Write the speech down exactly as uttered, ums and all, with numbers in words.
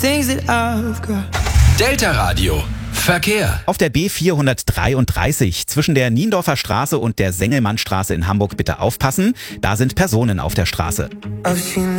Delta Radio. Verkehr. Auf der B vierhundertdreiunddreißig zwischen der Niendorfer Straße und der Sengelmannstraße in Hamburg bitte aufpassen. Da sind Personen auf der Straße. I've seen